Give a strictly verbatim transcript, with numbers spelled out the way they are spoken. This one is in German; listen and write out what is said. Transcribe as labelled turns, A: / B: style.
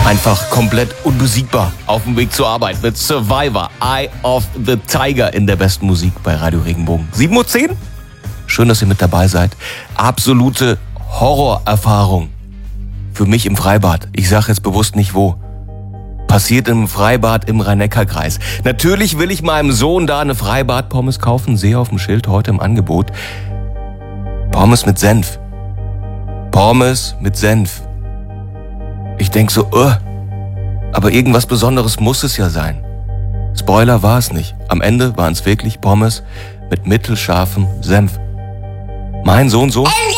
A: Einfach komplett unbesiegbar auf dem Weg zur Arbeit mit Survivor, Eye of the Tiger in der besten Musik bei Radio Regenbogen. sieben Uhr zehn? Schön, dass ihr mit dabei seid. Absolute Horrorerfahrung für mich im Freibad. Ich sage jetzt bewusst nicht wo. Passiert im Freibad im Rhein-Neckar-Kreis. Natürlich will ich meinem Sohn da eine Freibad-Pommes kaufen. Sehe auf dem Schild heute im Angebot. Pommes mit Senf. Pommes mit Senf. Ich denk so, uh, aber irgendwas Besonderes muss es ja sein. Spoiler war es nicht. Am Ende waren es wirklich Pommes mit mittelscharfem Senf. Mein Sohn so...